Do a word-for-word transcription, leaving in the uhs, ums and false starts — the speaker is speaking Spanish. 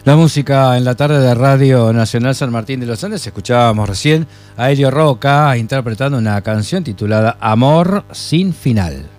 La música en la tarde de Radio Nacional San Martín de los Andes. Escuchábamos recién a Elio Roca interpretando una canción titulada Amor sin final.